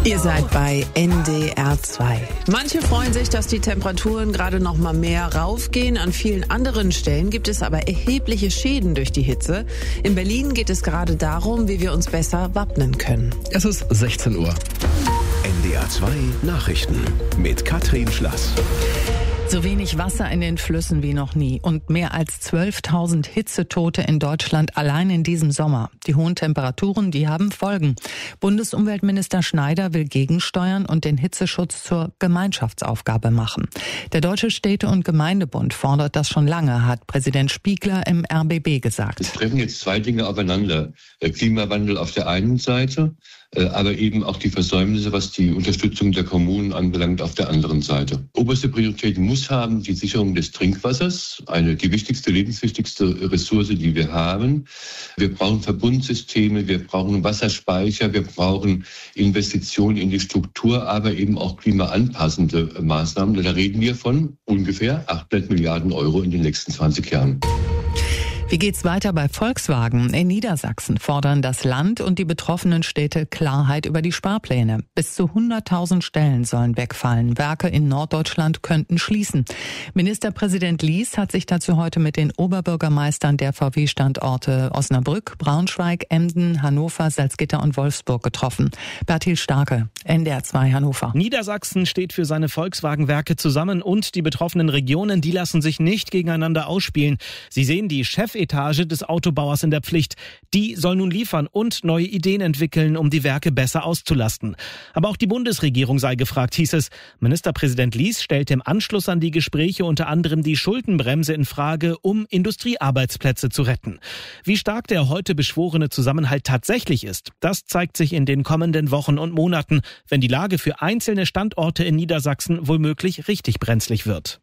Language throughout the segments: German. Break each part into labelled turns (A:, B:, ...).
A: Ihr seid bei NDR 2. Manche freuen sich, dass die Temperaturen gerade noch mal mehr raufgehen. An vielen anderen Stellen gibt es aber erhebliche Schäden durch die Hitze. In Berlin geht es gerade darum, wie wir uns besser wappnen können.
B: Es ist 16 Uhr.
C: NDR 2 Nachrichten mit Katrin Schlass.
D: So wenig Wasser in den Flüssen wie noch nie und mehr als 12.000 Hitzetote in Deutschland allein in diesem Sommer. Die hohen Temperaturen, die haben Folgen. Bundesumweltminister Schneider will gegensteuern und den Hitzeschutz zur Gemeinschaftsaufgabe machen. Der Deutsche Städte- und Gemeindebund fordert das schon lange, hat Präsident Spiegler im RBB gesagt.
E: Es treffen jetzt zwei Dinge aufeinander. Der Klimawandel auf der einen Seite, aber eben auch die Versäumnisse, was die Unterstützung der Kommunen anbelangt, auf der anderen Seite. Oberste Priorität muss haben die Sicherung des Trinkwassers, die wichtigste, lebenswichtigste Ressource, die wir haben. Wir brauchen Verbundsysteme, wir brauchen Wasserspeicher, wir brauchen Investitionen in die Struktur, aber eben auch klimaanpassende Maßnahmen. Da reden wir von ungefähr 800 Milliarden Euro in den nächsten 20 Jahren.
D: Wie geht's weiter bei Volkswagen? In Niedersachsen fordern das Land und die betroffenen Städte Klarheit über die Sparpläne. Bis zu 100.000 Stellen sollen wegfallen. Werke in Norddeutschland könnten schließen. Ministerpräsident Lies hat sich dazu heute mit den Oberbürgermeistern der VW-Standorte Osnabrück, Braunschweig, Emden, Hannover, Salzgitter und Wolfsburg getroffen. Bertil Starke, NDR 2 Hannover.
F: Niedersachsen steht für seine Volkswagen-Werke zusammen und die betroffenen Regionen, die lassen sich nicht gegeneinander ausspielen. Sie sehen die Chefetage des Autobauers in der Pflicht. Die soll nun liefern und neue Ideen entwickeln, um die Werke besser auszulasten. Aber auch die Bundesregierung sei gefragt, hieß es. Ministerpräsident Lies stellt im Anschluss an die Gespräche unter anderem die Schuldenbremse in Frage, um Industriearbeitsplätze zu retten. Wie stark der heute beschworene Zusammenhalt tatsächlich ist, das zeigt sich in den kommenden Wochen und Monaten, wenn die Lage für einzelne Standorte in Niedersachsen womöglich richtig brenzlig wird.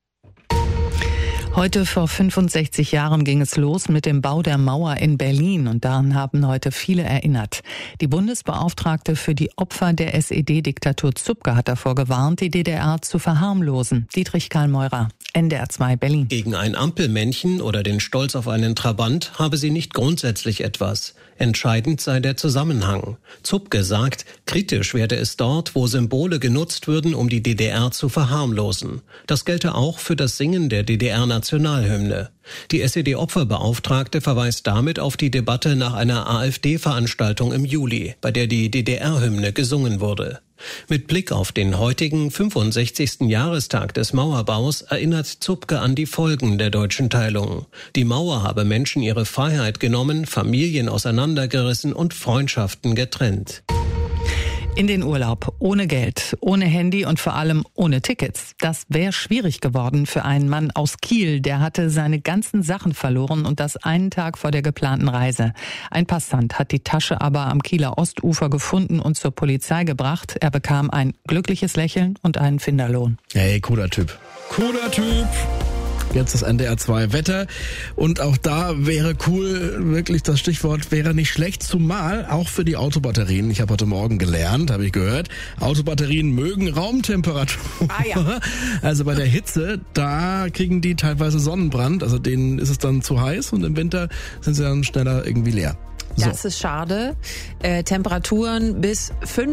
D: Heute vor 65 Jahren ging es los mit dem Bau der Mauer in Berlin und daran haben heute viele erinnert. Die Bundesbeauftragte für die Opfer der SED-Diktatur Zupke hat davor gewarnt, die DDR zu verharmlosen. Dietrich Karl-Meurer, NDR 2 Berlin.
G: Gegen ein Ampelmännchen oder den Stolz auf einen Trabant habe sie nicht grundsätzlich etwas. Entscheidend sei der Zusammenhang. Zupke sagt, kritisch werde es dort, wo Symbole genutzt würden, um die DDR zu verharmlosen. Das gelte auch für das Singen der DDR-Nationalhymne. Die SED-Opferbeauftragte verweist damit auf die Debatte nach einer AfD-Veranstaltung im Juli, bei der die DDR-Hymne gesungen wurde. Mit Blick auf den heutigen 65. Jahrestag des Mauerbaus erinnert Zupke an die Folgen der deutschen Teilung. Die Mauer habe Menschen ihre Freiheit genommen, Familien auseinandergerissen und Freundschaften getrennt.
D: In den Urlaub, ohne Geld, ohne Handy und vor allem ohne Tickets. Das wäre schwierig geworden für einen Mann aus Kiel. Der hatte seine ganzen Sachen verloren und das einen Tag vor der geplanten Reise. Ein Passant hat die Tasche aber am Kieler Ostufer gefunden und zur Polizei gebracht. Er bekam ein glückliches Lächeln und einen Finderlohn.
B: Hey, cooler Typ. Cooler Typ. Jetzt das NDR 2 Wetter und auch da wäre cool, wirklich das Stichwort wäre nicht schlecht, zumal auch für die Autobatterien. Ich habe heute Morgen gelernt, habe ich gehört, Autobatterien mögen Raumtemperatur.
A: Ah, ja.
B: Also bei der Hitze, da kriegen die teilweise Sonnenbrand, also denen ist es dann zu heiß und im Winter sind sie dann schneller irgendwie leer. So.
A: Das ist schade. Temperaturen bis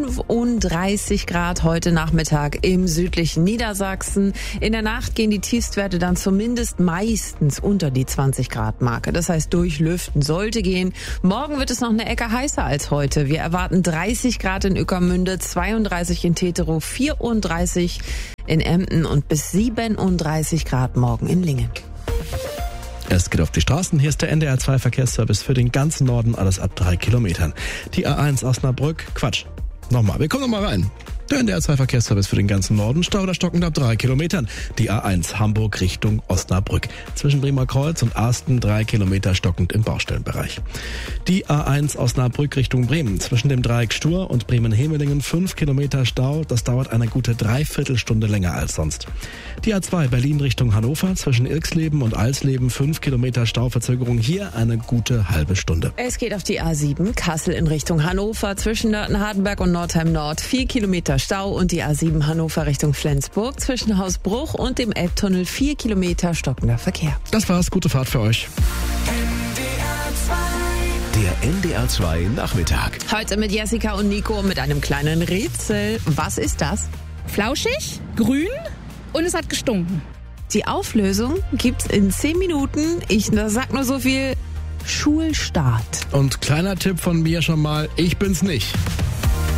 A: 35 Grad heute Nachmittag im südlichen Niedersachsen. In der Nacht gehen die Tiefstwerte dann zumindest meistens unter die 20 Grad Marke. Das heißt, durchlüften sollte gehen. Morgen wird es noch eine Ecke heißer als heute. Wir erwarten 30 Grad in Ueckermünde, 32 in Teterow, 34 in Emden und bis 37 Grad morgen in Lingen.
B: Es geht auf die Straßen. Hier ist der NDR 2 Verkehrsservice für den ganzen Norden, alles ab 3 Kilometern. Die A1 Osnabrück, Nochmal, wir kommen nochmal rein. Der NDR 2 Verkehrsservice für den ganzen Norden, Stau oder stockend ab 3 Kilometern. Die A1 Hamburg Richtung Osnabrück. Zwischen Bremer Kreuz und Arsten 3 Kilometer stockend im Baustellenbereich. Die A1 Osnabrück Richtung Bremen. Zwischen dem Dreieck Stur und Bremen-Hemelingen 5 Kilometer Stau. Das dauert eine gute Dreiviertelstunde länger als sonst. Die A2 Berlin Richtung Hannover. Zwischen Ilksleben und Alsleben 5 Kilometer Stauverzögerung. Hier eine gute halbe Stunde.
A: Es geht auf die A7 Kassel in Richtung Hannover. Zwischen Nörten-Hardenberg und Nordheim Nord 4 Kilometer Stau und die A7 Hannover Richtung Flensburg zwischen Hausbruch und dem Elbtunnel 4 Kilometer stockender Verkehr.
B: Das war's, gute Fahrt für euch.
C: Der NDR2 Nachmittag.
A: Heute mit Jessica und Nico mit einem kleinen Rätsel. Was ist das?
H: Flauschig, grün und es hat gestunken.
A: Die Auflösung gibt's in 10 Minuten. Ich sag nur so viel: Schulstart.
B: Und kleiner Tipp von mir schon mal, ich bin's nicht.